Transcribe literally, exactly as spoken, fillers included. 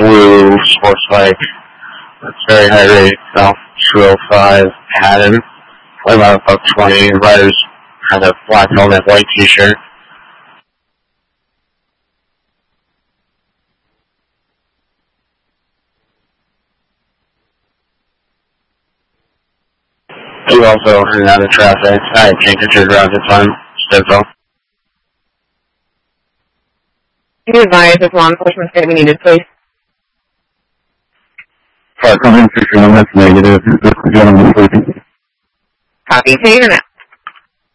blue sports bike. It's very high rate, South two oh five Haddon. Weigh about about twenty. Riders have a black helmet, white t-shirt. You also in and out of traffic. I can't get your ground at time. Still. Can you advise if law enforcement is going to be needed, please? Car coming, picture number, that's negative. This is gentleman sleeping. Copy. Take it now.